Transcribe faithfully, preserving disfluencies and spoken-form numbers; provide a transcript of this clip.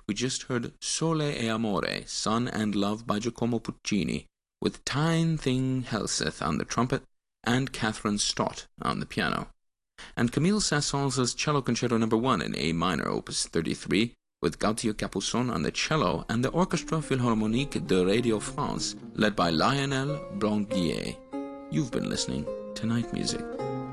We just heard Sole e Amore, Sun and Love by Giacomo Puccini, with Tyne Thing Helseth on the trumpet and Catherine Stott on the piano. And Camille Saint-Saëns' Cello Concerto Number one in A minor, Opus thirty-three, with Gautier Capuçon on the cello and the Orchestra Philharmonique de Radio France, led by Lionel Blanguier. You've been listening to Night Music.